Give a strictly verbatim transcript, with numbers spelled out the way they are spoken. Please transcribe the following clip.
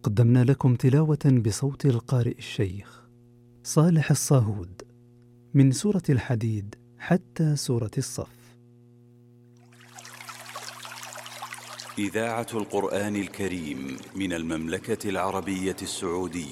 قدمنا لكم تلاوة بصوت القارئ الشيخ صالح الصاهود من سورة الحديد حتى سورة الصف. إذاعة القرآن الكريم من المملكة العربية السعودية.